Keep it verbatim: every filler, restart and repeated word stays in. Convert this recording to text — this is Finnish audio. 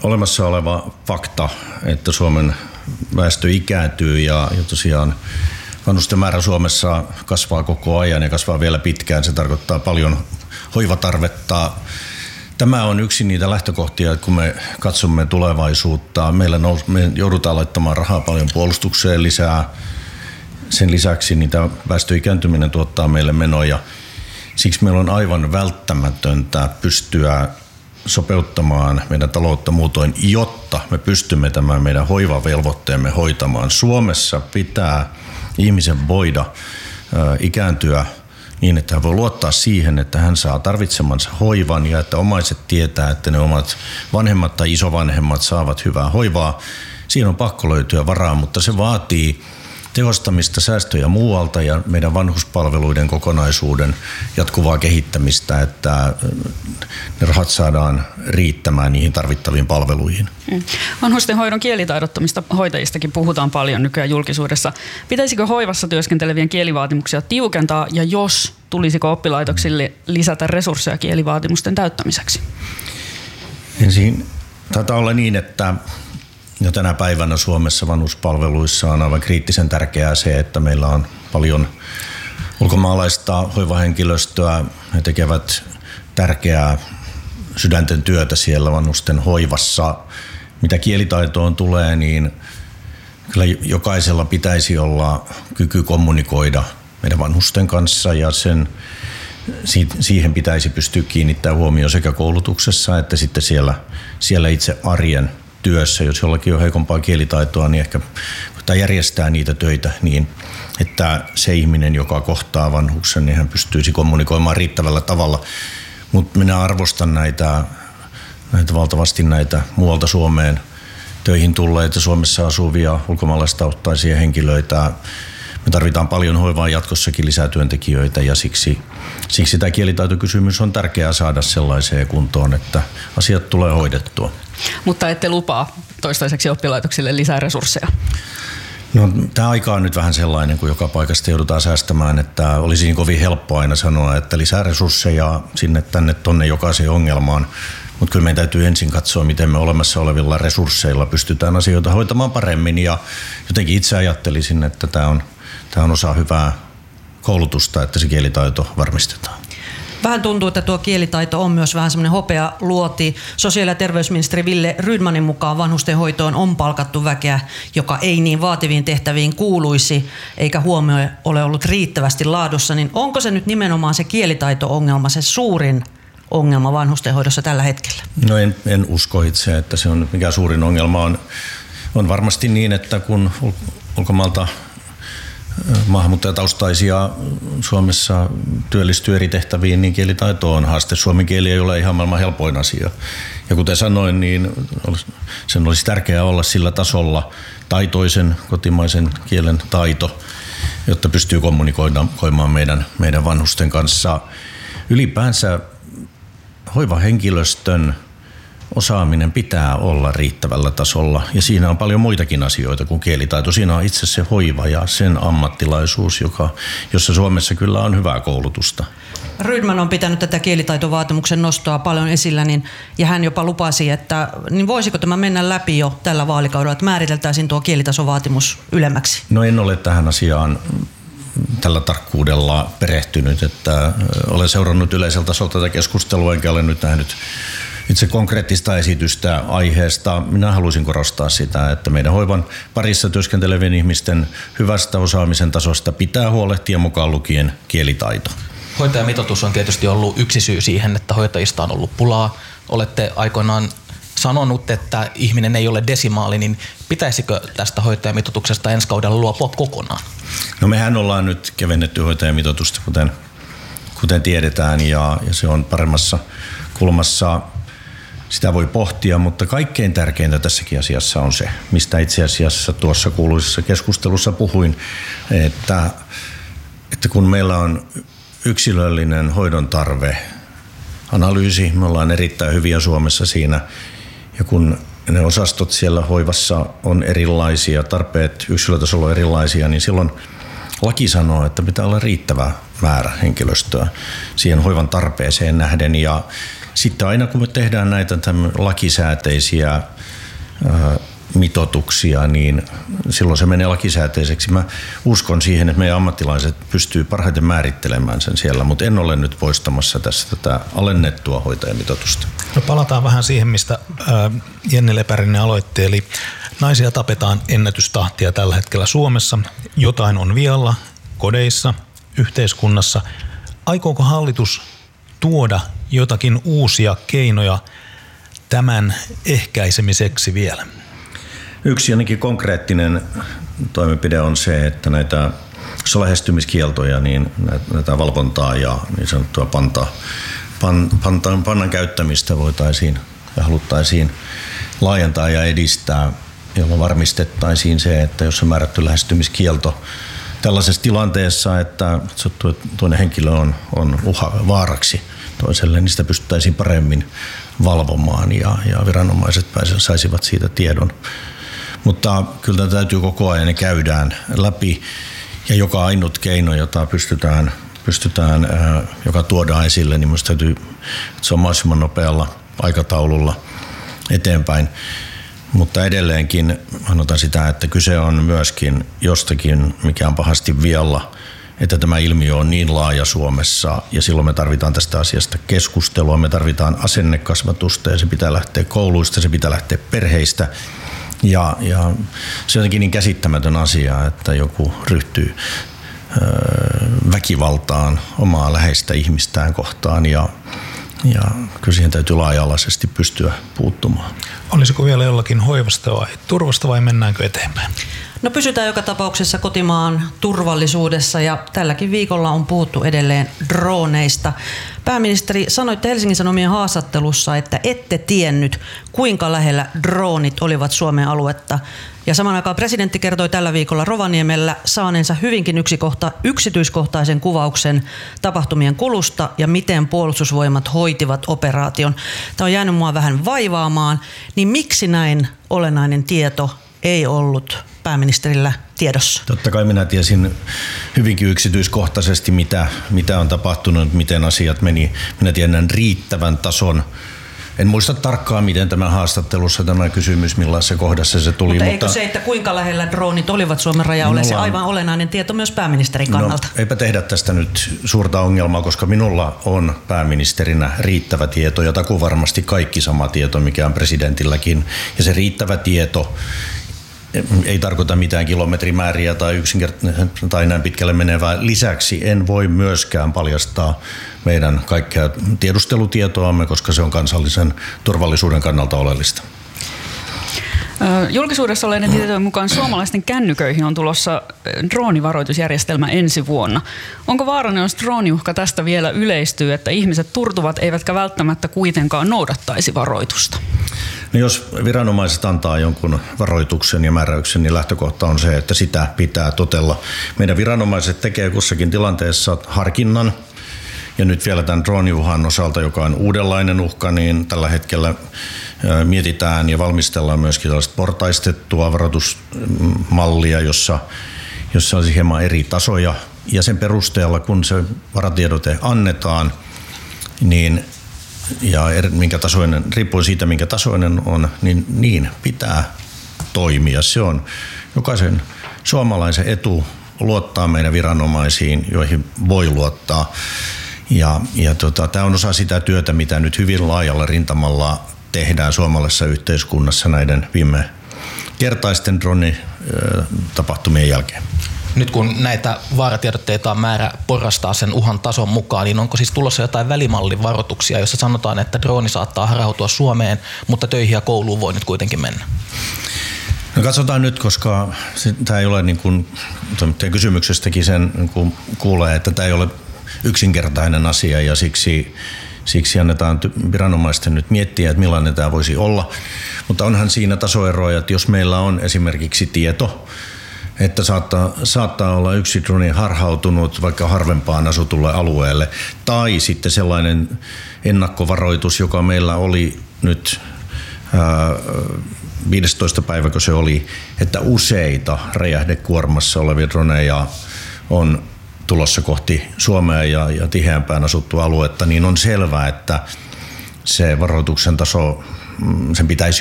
olemassa oleva fakta, että Suomen väestö ikääntyy ja, ja tosiaan vanhusten määrä Suomessa kasvaa koko ajan ja kasvaa vielä pitkään. Se tarkoittaa paljon hoivatarvetta. Tämä on yksi niitä lähtökohtia, että kun me katsomme tulevaisuutta, meillä nous, me joudutaan laittamaan rahaa paljon puolustukseen lisää. Sen lisäksi niitä väestöikääntyminen tuottaa meille menoja. Siksi meillä on aivan välttämätöntä pystyä sopeuttamaan meidän taloutta muutoin, jotta me pystymme tämän meidän hoivavelvoitteemme hoitamaan. Suomessa pitää ihmisen voida ikääntyä niin, että hän voi luottaa siihen, että hän saa tarvitsemansa hoivan ja että omaiset tietää, että ne omat vanhemmat tai isovanhemmat saavat hyvää hoivaa. Siinä on pakko löytyä varaa, mutta se vaatii tehostamista, säästöjä muualta ja meidän vanhuspalveluiden kokonaisuuden jatkuvaa kehittämistä, että ne rahat saadaan riittämään niihin tarvittaviin palveluihin. Vanhustenhoidon kielitaidottomista hoitajistakin puhutaan paljon nykyään julkisuudessa. Pitäisikö hoivassa työskentelevien kielivaatimuksia tiukentaa ja jos, tulisiko oppilaitoksille lisätä resursseja kielivaatimusten täyttämiseksi? Ensin taitaa olla niin, että ja tänä päivänä Suomessa vanhuspalveluissa on aivan kriittisen tärkeää se, että meillä on paljon ulkomaalaista hoivahenkilöstöä. He tekevät tärkeää sydänten työtä siellä vanhusten hoivassa. Mitä kielitaitoon tulee, niin kyllä jokaisella pitäisi olla kyky kommunikoida meidän vanhusten kanssa ja sen, siihen pitäisi pystyä kiinnittämään huomioon sekä koulutuksessa että sitten siellä, siellä itse arjen työssä, jos jollakin on heikompaa kielitaitoa, niin ehkä tai järjestää niitä töitä niin, että se ihminen, joka kohtaa vanhuksen, niin hän pystyisi kommunikoimaan riittävällä tavalla. Mutta minä arvostan näitä, näitä valtavasti näitä muualta Suomeen töihin tulleita, Suomessa asuvia ulkomaalaistaustaisia henkilöitä. Me tarvitaan paljon hoivaa jatkossakin lisää työntekijöitä ja siksi, siksi tämä kielitaitokysymys on tärkeää saada sellaiseen kuntoon, että asiat tulee hoidettua. Mutta ette lupaa toistaiseksi oppilaitoksille lisää resursseja? No, tämä aika on nyt vähän sellainen, kun joka paikasta joudutaan säästämään, että olisi niin kovin helppo aina sanoa, että lisää resursseja sinne tänne tonne jokaiseen ongelmaan. Mutta kyllä meidän täytyy ensin katsoa, miten me olemassa olevilla resursseilla pystytään asioita hoitamaan paremmin. Ja jotenkin itse ajattelisin, että tämä on, tämä on osa hyvää koulutusta, että se kielitaito varmistetaan. Vähän tuntuu, että tuo kielitaito on myös vähän semmoinen hopea luoti. Sosiaali- ja terveysministeri Wille Rydmanin mukaan vanhustenhoitoon on palkattu väkeä, joka ei niin vaativiin tehtäviin kuuluisi, eikä huomio ole ollut riittävästi laadussa. Niin onko se nyt nimenomaan se kielitaito-ongelma, se suurin ongelma vanhustenhoidossa tällä hetkellä? No en, en usko itse, että se on mikä suurin ongelma on. On varmasti niin, että kun ulkomailta maahanmuuttajataustaisia Suomessa työllistyy eri tehtäviin, niin kielitaito on haaste. Suomen kieli ei ole ihan maailman helpoin asia. Ja kuten sanoin, niin sen olisi tärkeää olla sillä tasolla taitoisen kotimaisen kielen taito, jotta pystyy kommunikoimaan meidän, meidän vanhusten kanssa. Ylipäänsä hoivahenkilöstön osaaminen pitää olla riittävällä tasolla ja siinä on paljon muitakin asioita kuin kielitaito. Siinä on itse se hoiva ja sen ammattilaisuus, joka, jossa Suomessa kyllä on hyvää koulutusta. Rydman on pitänyt tätä kielitaitovaatimuksen nostoa paljon esillä niin, ja hän jopa lupasi, että niin voisiko tämä mennä läpi jo tällä vaalikaudella, että määriteltäisiin tuo kielitasovaatimus ylemmäksi? No en ole tähän asiaan tällä tarkkuudella perehtynyt, että olen seurannut yleiseltä tasolta tätä keskustelua enkä ole nyt nähnyt itse konkreettista esitystä aiheesta. Minä haluaisin korostaa sitä, että meidän hoivan parissa työskentelevien ihmisten hyvästä osaamisen tasosta pitää huolehtia mukaan lukien kielitaito. Hoitajamitoitus on tietysti ollut yksi syy siihen, että hoitajista on ollut pulaa. Olette aikoinaan sanonut, että ihminen ei ole desimaali, niin pitäisikö tästä hoitajamitoituksesta ensi kaudella luopua kokonaan? No mehän ollaan nyt kevennetty hoitajamitoitusta, kuten, kuten tiedetään, ja, ja se on paremmassa kulmassa. Sitä voi pohtia, mutta kaikkein tärkeintä tässäkin asiassa on se, mistä itse asiassa tuossa kuuluisessa keskustelussa puhuin, että, että kun meillä on yksilöllinen hoidon tarve, analyysi, me ollaan erittäin hyviä Suomessa siinä, ja kun ne osastot siellä hoivassa on erilaisia, tarpeet yksilötasolla on erilaisia, niin silloin laki sanoo, että pitää olla riittävä määrä henkilöstöä siihen hoivan tarpeeseen nähden, ja sitten aina kun me tehdään näitä lakisääteisiä ää, mitoituksia, niin silloin se menee lakisääteiseksi. Mä uskon siihen, että meidän ammattilaiset pystyy parhaiten määrittelemään sen siellä, mutta en ole nyt poistamassa tässä tätä alennettua hoitajamitoitusta. No palataan vähän siihen, mistä ää, Jenni Lepärinen aloitti, eli naisia tapetaan ennätystahtia tällä hetkellä Suomessa. Jotain on vialla kodeissa, yhteiskunnassa. Aikooko hallitus tuoda jotakin uusia keinoja tämän ehkäisemiseksi vielä? Yksi ainakin konkreettinen toimenpide on se, että näitä lähestymiskieltoja, niin näitä valvontaa ja niin sanottua pantaa, pan, pantan, pannan käyttämistä voitaisiin ja haluttaisiin laajentaa ja edistää, jolla varmistettaisiin se, että jos on määrätty lähestymiskielto tällaisessa tilanteessa, että toinen henkilö on, on uha, vaaraksi toiselle, niin sitä pystyttäisiin paremmin valvomaan ja, ja viranomaiset saisivat siitä tiedon. Mutta kyllä täytyy koko ajan ne käydään läpi ja joka ainut keino, jota pystytään, pystytään ää, joka tuodaan esille, niin minusta täytyy, että se on mahdollisimman nopealla aikataululla eteenpäin. Mutta edelleenkin sanotaan sitä, että kyse on myöskin jostakin, mikä on pahasti vialla, että tämä ilmiö on niin laaja Suomessa ja silloin me tarvitaan tästä asiasta keskustelua, me tarvitaan asennekasvatusta ja se pitää lähteä kouluista, se pitää lähteä perheistä. Ja, ja se on jotenkin niin käsittämätön asia, että joku ryhtyy ö, väkivaltaan omaa läheistä ihmistään kohtaan ja, ja kyllä siihen täytyy laaja-alaisesti pystyä puuttumaan. Olisiko vielä jollakin hoivasta vai turvasta vai mennäänkö eteenpäin? No pysytään joka tapauksessa kotimaan turvallisuudessa ja tälläkin viikolla on puhuttu edelleen droneista. Pääministeri, sanoitte Helsingin Sanomien haastattelussa, että ette tiennyt, kuinka lähellä dronit olivat Suomen aluetta. Ja samaan aikaan presidentti kertoi tällä viikolla Rovaniemellä saaneensa hyvinkin yksikohta, yksityiskohtaisen kuvauksen tapahtumien kulusta ja miten puolustusvoimat hoitivat operaation. Tämä on jäänyt mua vähän vaivaamaan, niin miksi näin olennainen tieto ei ollut pääministerillä tiedossa? Totta kai minä tiesin hyvinkin yksityiskohtaisesti, mitä, mitä on tapahtunut, miten asiat meni. Minä tiedän riittävän tason. En muista tarkkaan, miten tämä haastattelussa tämä kysymys, millaisessa kohdassa se tuli. Mutta eikö mutta se, että kuinka lähellä dronit olivat Suomen rajaa, ole se aivan olennainen tieto myös pääministerin kannalta? No, eipä tehdä tästä nyt suurta ongelmaa, koska minulla on pääministerinä riittävä tieto ja takuvarmasti kaikki sama tieto, mikä on presidentilläkin. Ja se riittävä tieto ei tarkoita mitään kilometrimääriä tai yksinkertaisesti tai näin pitkälle menevää. Lisäksi en voi myöskään paljastaa meidän kaikkea tiedustelutietoamme, koska se on kansallisen turvallisuuden kannalta oleellista. Julkisuudessa olleiden tietojen mukaan suomalaisten kännyköihin on tulossa droonivaroitusjärjestelmä ensi vuonna. Onko vaarana, jos drooniuhka tästä vielä yleistyy, että ihmiset turtuvat eivätkä välttämättä kuitenkaan noudattaisi varoitusta? No jos viranomaiset antaa jonkun varoituksen ja määräyksen, niin lähtökohta on se, että sitä pitää totella. Meidän viranomaiset tekee kussakin tilanteessa harkinnan. Ja nyt vielä tämän drooniuhan osalta, joka on uudenlainen uhka, niin tällä hetkellä mietitään ja valmistellaan myöskin tällaista portaistettua varoitusmallia, jossa, jossa olisi hieman eri tasoja. Ja sen perusteella, kun se varatiedote annetaan, niin ja minkä tasoinen, riippuen siitä, minkä tasoinen on, niin niin pitää toimia. Se on jokaisen suomalaisen etu luottaa meidän viranomaisiin, joihin voi luottaa. Ja, ja tota, tämä on osa sitä työtä, mitä nyt hyvin laajalla rintamalla tehdään suomalaisessa yhteiskunnassa näiden viime kertaisten drone-tapahtumien jälkeen. Nyt kun näitä vaaratiedotteita on määrä porrastaa sen uhan tason mukaan, niin onko siis tulossa jotain välimallin varoituksia, jossa sanotaan, että drooni saattaa harhautua Suomeen, mutta töihin ja kouluun voi nyt kuitenkin mennä? No katsotaan nyt, koska tämä ei ole niin kuin kysymyksestäkin sen niin kuin kuulee, että tämä ei ole yksinkertainen asia ja siksi, siksi annetaan viranomaisten nyt miettiä, että millainen tämä voisi olla. Mutta onhan siinä tasoeroja, että jos meillä on esimerkiksi tieto, että saattaa, saattaa olla yksi drone harhautunut vaikka harvempaan asutulle alueelle, tai sitten sellainen ennakkovaroitus, joka meillä oli nyt ää, viidestoista päivä, kun se oli, että useita räjähdekuormassa olevia droneja on tulossa kohti Suomea ja, ja tiheämpään asuttua aluetta, niin on selvää, että se varoituksen taso, sen pitäisi